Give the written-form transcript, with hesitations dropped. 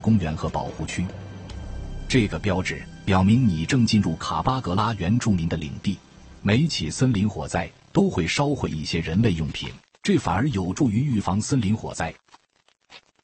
公园和保护区。这个标志表明你正进入卡巴格拉原住民的领地。每起森林火灾都会烧毁一些人类用品，这反而有助于预防森林火灾。